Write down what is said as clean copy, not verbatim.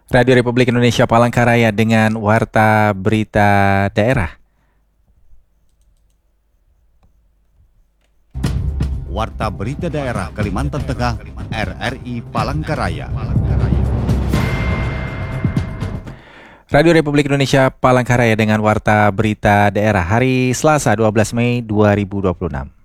Radio Republik Indonesia Palangkaraya dengan Warta Berita Daerah. Warta Berita Daerah Kalimantan Tengah, RRI Palangkaraya. Radio Republik Indonesia Palangkaraya dengan Warta Berita Daerah hari Selasa 12 Mei 2026.